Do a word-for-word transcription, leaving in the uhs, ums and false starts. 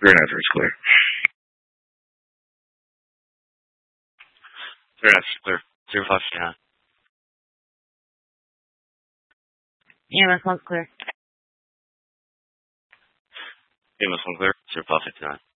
Your answer is clear. Your answer is clear. Zero five fifty-nine. Yeah, this one's clear. Yeah, this one's clear. Zero five fifty-nine.